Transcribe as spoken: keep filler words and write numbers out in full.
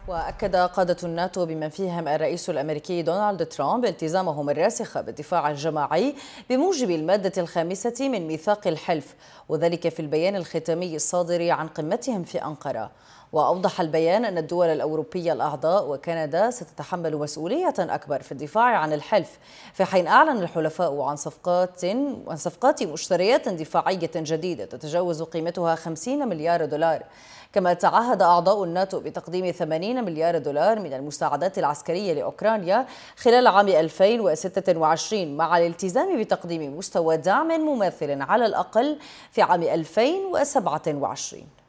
وأكد قادة الناتو بمن فيهم الرئيس الأمريكي دونالد ترامب التزامهم الراسخ بالدفاع الجماعي بموجب المادة الخامسة من ميثاق الحلف، وذلك في البيان الختامي الصادر عن قمتهم في أنقرة. وأوضح البيان أن الدول الأوروبية الأعضاء وكندا ستتحمل مسؤولية أكبر في الدفاع عن الحلف، في حين أعلن الحلفاء عن صفقات عن صفقات مشتريات دفاعية جديدة تتجاوز قيمتها خمسين مليار دولار. كما تعهد أعضاء الناتو بتقديم ثمانين مليار دولار من المساعدات العسكرية لأوكرانيا خلال عام ألفين وستة وعشرين، مع الالتزام بتقديم مستوى دعم مماثل على الأقل في عام ألفين وسبعة وعشرين.